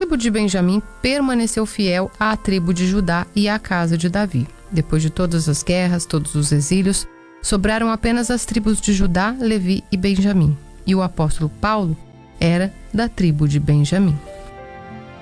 tribo de Benjamim permaneceu fiel à tribo de Judá e à casa de Davi. Depois de todas as guerras, todos os exílios, sobraram apenas as tribos de Judá, Levi e Benjamim. E o apóstolo Paulo era da tribo de Benjamim.